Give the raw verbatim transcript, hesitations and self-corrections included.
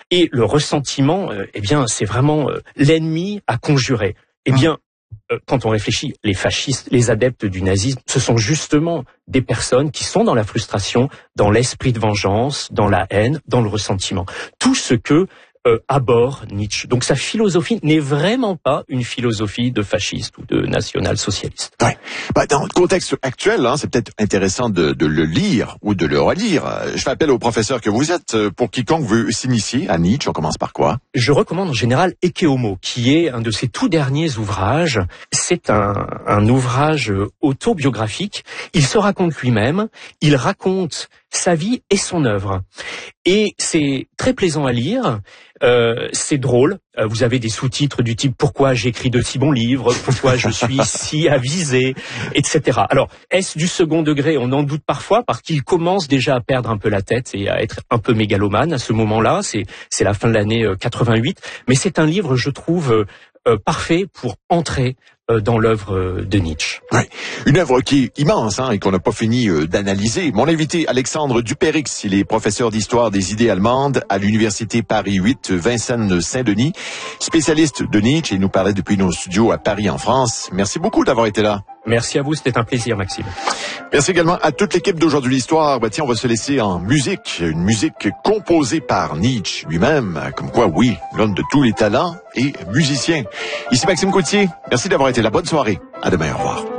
Et le ressentiment, euh, eh bien, c'est vraiment euh, l'ennemi à conjurer. Eh bien, euh, quand on réfléchit, les fascistes, les adeptes du nazisme, ce sont justement des personnes qui sont dans la frustration, dans l'esprit de vengeance, dans la haine, dans le ressentiment. Tout ce que euh, aborde Nietzsche. Donc sa philosophie n'est vraiment pas une philosophie de fasciste ou de national-socialiste. Ouais. Bah, dans le contexte actuel, hein, c'est peut-être intéressant de, de le lire ou de le relire. Je fais appel au professeur que vous êtes. Pour quiconque veut s'initier à Nietzsche, on commence par quoi? Je recommande en général Ecce Homo, qui est un de ses tout derniers ouvrages. C'est un, un ouvrage autobiographique. Il se raconte lui-même, il raconte sa vie et son œuvre. Et c'est très plaisant à lire, euh, c'est drôle. Euh, vous avez des sous-titres du type « Pourquoi j'écris de si bons livres ? Pourquoi je suis si avisé ?» et cetera. Alors, est-ce du second degré? On en doute parfois, parce qu'il commence déjà à perdre un peu la tête et à être un peu mégalomane à ce moment-là. C'est, c'est la fin de l'année quatre-vingt-huit. Mais c'est un livre, je trouve, euh, parfait pour entrer dans l'œuvre de Nietzsche. Oui, une œuvre qui est immense hein, et qu'on n'a pas fini euh, d'analyser. Mon invité, Alexandre Dupérix, il est professeur d'histoire des idées allemandes à l'université Paris huit, Vincennes-Saint-Denis, spécialiste de Nietzsche, et il nous parlait depuis nos studios à Paris en France. Merci beaucoup d'avoir été là. Merci à vous, c'était un plaisir, Maxime. Merci également à toute l'équipe d'Aujourd'hui l'Histoire. Bah tiens, on va se laisser en musique, une musique composée par Nietzsche lui-même, comme quoi, oui, l'homme de tous les talents et musicien. Ici Maxime Coutier, merci d'avoir été là. Bonne soirée. À demain, au revoir.